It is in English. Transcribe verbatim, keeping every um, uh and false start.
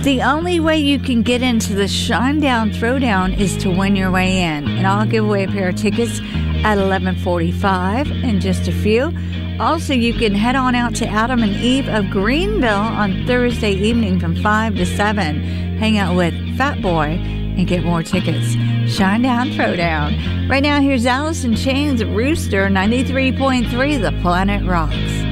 The only way you can get into the Shinedown Throwdown is to win your way in, and I'll give away a pair of tickets at eleven forty-five in just a few. Also, you can head on out to Adam and Eve of Greenville on Thursday evening from five to seven. Hang out with Fat Boy and get more tickets. Shinedown Throwdown. Right now, here's Alice in Chains, Rooster, ninety-three point three, The Planet Rocks.